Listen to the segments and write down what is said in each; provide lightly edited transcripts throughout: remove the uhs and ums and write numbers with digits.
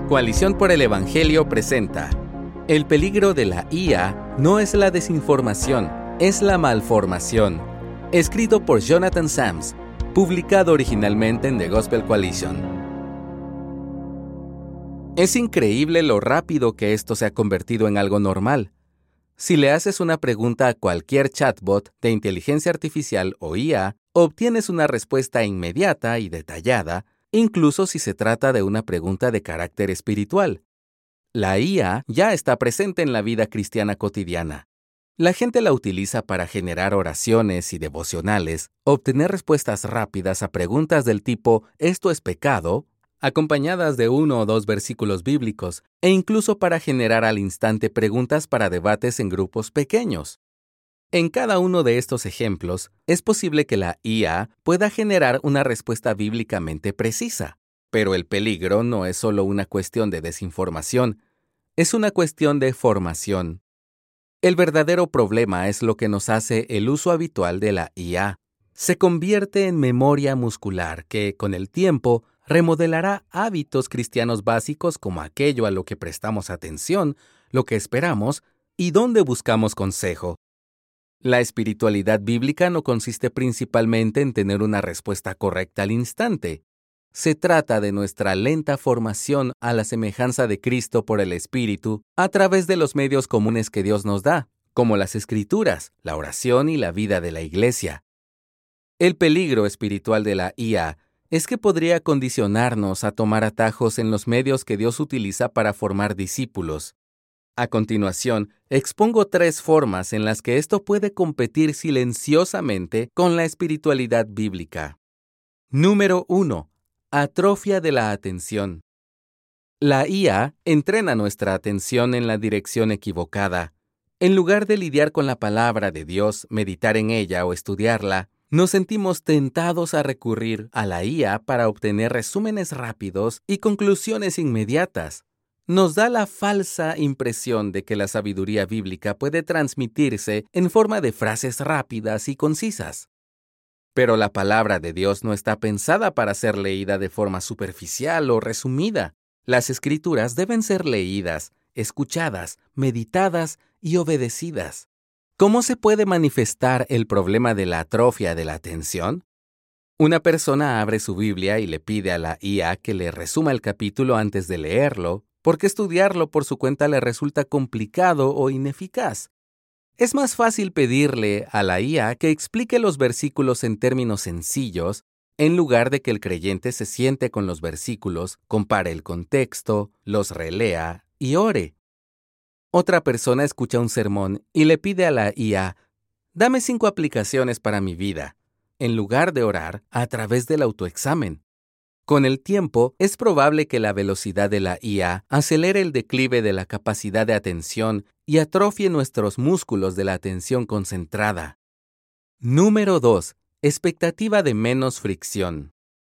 Coalición por el Evangelio presenta: El peligro de la IA no es la desinformación, es la malformación. Escrito por Jonathan Sams, publicado originalmente en The Gospel Coalition. Es increíble lo rápido que esto se ha convertido en algo normal. Si le haces una pregunta a cualquier chatbot de inteligencia artificial o IA, obtienes una respuesta inmediata y detallada, incluso si se trata de una pregunta de carácter espiritual. La IA ya está presente en la vida cristiana cotidiana. La gente la utiliza para generar oraciones y devocionales, obtener respuestas rápidas a preguntas del tipo «¿Esto es pecado?», acompañadas de 1 o 2 versículos bíblicos, e incluso para generar al instante preguntas para debates en grupos pequeños. En cada uno de estos ejemplos, es posible que la IA pueda generar una respuesta bíblicamente precisa, pero el peligro no es solo una cuestión de desinformación, es una cuestión de formación. El verdadero problema es lo que nos hace el uso habitual de la IA. Se convierte en memoria muscular que, con el tiempo, remodelará hábitos cristianos básicos como aquello a lo que prestamos atención, lo que esperamos y dónde buscamos consejo. La espiritualidad bíblica no consiste principalmente en tener una respuesta correcta al instante. Se trata de nuestra lenta formación a la semejanza de Cristo por el Espíritu a través de los medios comunes que Dios nos da, como las Escrituras, la oración y la vida de la Iglesia. El peligro espiritual de la IA es que podría condicionarnos a tomar atajos en los medios que Dios utiliza para formar discípulos. A continuación, expongo 3 formas en las que esto puede competir silenciosamente con la espiritualidad bíblica. Número 1. Atrofia de la atención. La IA entrena nuestra atención en la dirección equivocada. En lugar de lidiar con la palabra de Dios, meditar en ella o estudiarla, nos sentimos tentados a recurrir a la IA para obtener resúmenes rápidos y conclusiones inmediatas. Nos da la falsa impresión de que la sabiduría bíblica puede transmitirse en forma de frases rápidas y concisas. Pero la palabra de Dios no está pensada para ser leída de forma superficial o resumida. Las Escrituras deben ser leídas, escuchadas, meditadas y obedecidas. ¿Cómo se puede manifestar el problema de la atrofia de la atención? Una persona abre su Biblia y le pide a la IA que le resuma el capítulo antes de leerlo, porque estudiarlo por su cuenta le resulta complicado o ineficaz. Es más fácil pedirle a la IA que explique los versículos en términos sencillos, en lugar de que el creyente se siente con los versículos, compare el contexto, los relea y ore. Otra persona escucha un sermón y le pide a la IA, «Dame 5 aplicaciones para mi vida», en lugar de orar a través del autoexamen. Con el tiempo, es probable que la velocidad de la IA acelere el declive de la capacidad de atención y atrofie nuestros músculos de la atención concentrada. Número 2. Expectativa de menos fricción.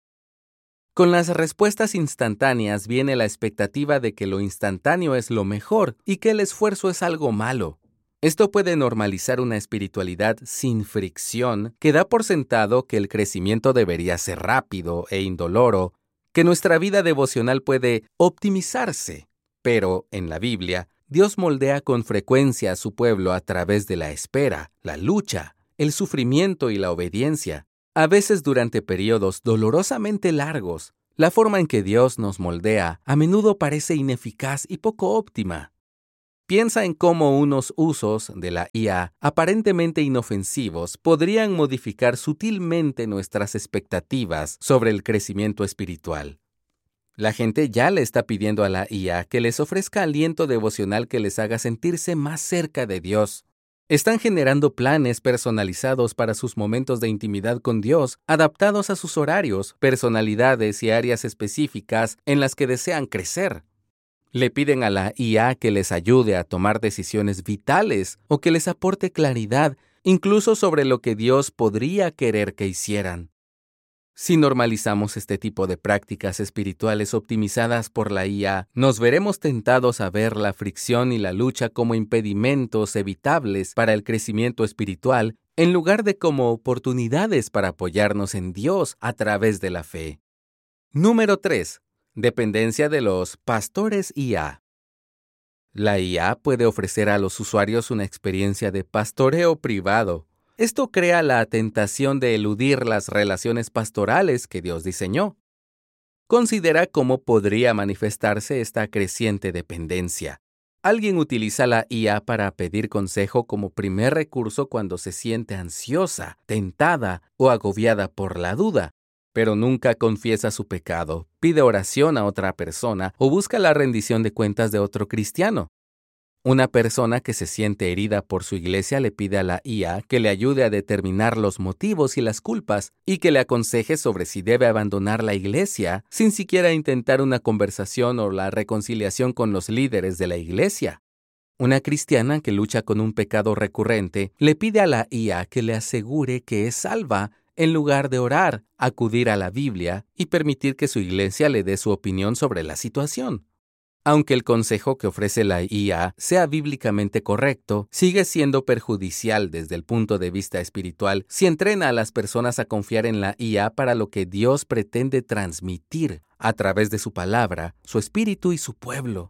Con las respuestas instantáneas viene la expectativa de que lo instantáneo es lo mejor y que el esfuerzo es algo malo. Esto puede normalizar una espiritualidad sin fricción que da por sentado que el crecimiento debería ser rápido e indoloro, que nuestra vida devocional puede optimizarse. Pero, en la Biblia, Dios moldea con frecuencia a su pueblo a través de la espera, la lucha, el sufrimiento y la obediencia, a veces durante periodos dolorosamente largos. La forma en que Dios nos moldea a menudo parece ineficaz y poco óptima. Piensa en cómo unos usos de la IA aparentemente inofensivos podrían modificar sutilmente nuestras expectativas sobre el crecimiento espiritual. La gente ya le está pidiendo a la IA que les ofrezca aliento devocional que les haga sentirse más cerca de Dios. Están generando planes personalizados para sus momentos de intimidad con Dios, adaptados a sus horarios, personalidades y áreas específicas en las que desean crecer. Le piden a la IA que les ayude a tomar decisiones vitales o que les aporte claridad, incluso sobre lo que Dios podría querer que hicieran. Si normalizamos este tipo de prácticas espirituales optimizadas por la IA, nos veremos tentados a ver la fricción y la lucha como impedimentos evitables para el crecimiento espiritual, en lugar de como oportunidades para apoyarnos en Dios a través de la fe. Número 3. Dependencia de los pastores IA. La IA puede ofrecer a los usuarios una experiencia de pastoreo privado. Esto crea la tentación de eludir las relaciones pastorales que Dios diseñó. Considera cómo podría manifestarse esta creciente dependencia. Alguien utiliza la IA para pedir consejo como primer recurso cuando se siente ansiosa, tentada o agobiada por la duda, pero nunca confiesa su pecado, pide oración a otra persona o busca la rendición de cuentas de otro cristiano. Una persona que se siente herida por su iglesia le pide a la IA que le ayude a determinar los motivos y las culpas y que le aconseje sobre si debe abandonar la iglesia sin siquiera intentar una conversación o la reconciliación con los líderes de la iglesia. Una cristiana que lucha con un pecado recurrente le pide a la IA que le asegure que es salva en lugar de orar, acudir a la Biblia y permitir que su iglesia le dé su opinión sobre la situación. Aunque el consejo que ofrece la IA sea bíblicamente correcto, sigue siendo perjudicial desde el punto de vista espiritual si entrena a las personas a confiar en la IA para lo que Dios pretende transmitir a través de su palabra, su espíritu y su pueblo.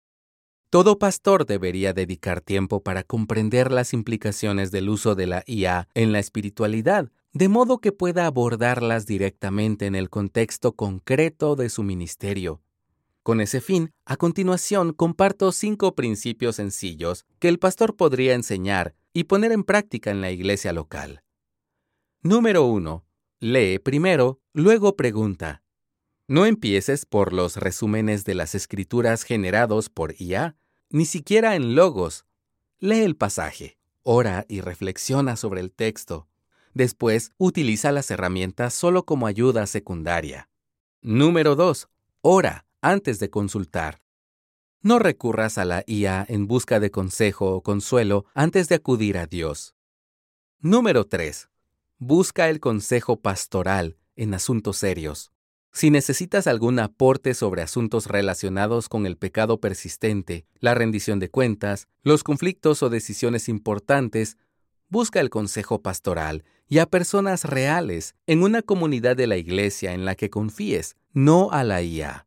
Todo pastor debería dedicar tiempo para comprender las implicaciones del uso de la IA en la espiritualidad, de modo que pueda abordarlas directamente en el contexto concreto de su ministerio. Con ese fin, a continuación comparto 5 principios sencillos que el pastor podría enseñar y poner en práctica en la iglesia local. Número 1. Lee primero, luego pregunta. No empieces por los resúmenes de las escrituras generados por IA, ni siquiera en logos. Lee el pasaje, ora y reflexiona sobre el texto. Después, utiliza las herramientas solo como ayuda secundaria. Número 2. Ora antes de consultar. No recurras a la IA en busca de consejo o consuelo antes de acudir a Dios. Número 3. Busca el consejo pastoral en asuntos serios. Si necesitas algún aporte sobre asuntos relacionados con el pecado persistente, la rendición de cuentas, los conflictos o decisiones importantes, busca el consejo pastoral y a personas reales en una comunidad de la iglesia en la que confíes, no a la IA.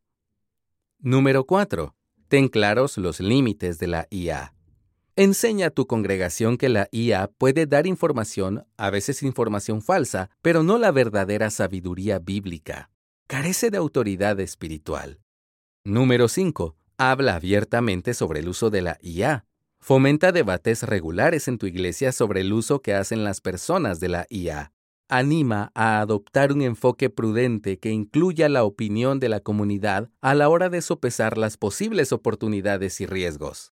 Número 4. Ten claros los límites de la IA. Enseña a tu congregación que la IA puede dar información, a veces información falsa, pero no la verdadera sabiduría bíblica. Carece de autoridad espiritual. Número 5. Habla abiertamente sobre el uso de la IA. Fomenta debates regulares en tu iglesia sobre el uso que hacen las personas de la IA. Anima a adoptar un enfoque prudente que incluya la opinión de la comunidad a la hora de sopesar las posibles oportunidades y riesgos.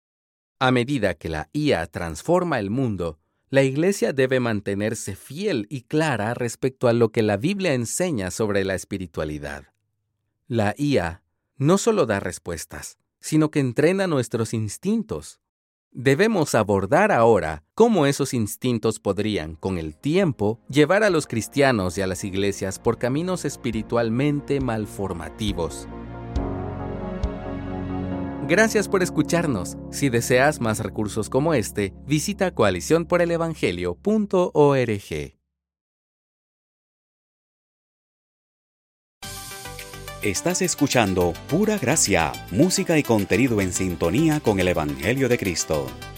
A medida que la IA transforma el mundo, la iglesia debe mantenerse fiel y clara respecto a lo que la Biblia enseña sobre la espiritualidad. La IA no solo da respuestas, sino que entrena nuestros instintos. Debemos abordar ahora cómo esos instintos podrían, con el tiempo, llevar a los cristianos y a las iglesias por caminos espiritualmente malformativos. Gracias por escucharnos. Si deseas más recursos como este, visita coaliciónporelevangelio.org. Estás escuchando Pura Gracia, música y contenido en sintonía con el Evangelio de Cristo.